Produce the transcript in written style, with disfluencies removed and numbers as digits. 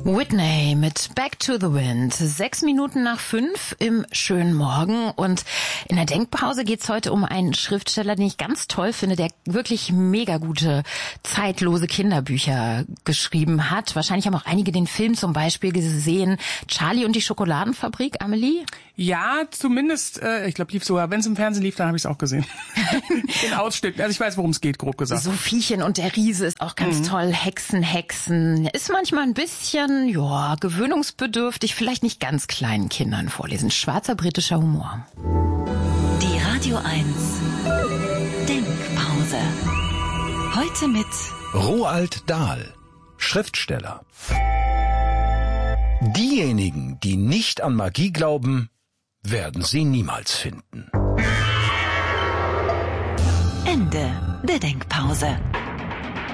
Whitney mit Back to the Wind. 6 Minuten nach 5 im schönen Morgen. Und in der Denkpause geht's heute um einen Schriftsteller, den ich ganz toll finde, der wirklich mega gute, zeitlose Kinderbücher geschrieben hat. Wahrscheinlich haben auch einige den Film zum Beispiel gesehen. Charlie und die Schokoladenfabrik, Amelie? Ja, zumindest, ich glaube, lief sogar, wenn es im Fernsehen lief, dann habe ich es auch gesehen. In Ausschnitten. Also ich weiß, worum es geht, grob gesagt. Sophiechen und der Riese ist auch ganz toll. Hexen. Ist manchmal ein bisschen, gewöhnungsbedürftig, vielleicht nicht ganz kleinen Kindern vorlesen. Schwarzer britischer Humor. Die Radio 1 Denkpause. Heute mit Roald Dahl, Schriftsteller. Diejenigen, die nicht an Magie glauben, werden sie niemals finden. Ende der Denkpause.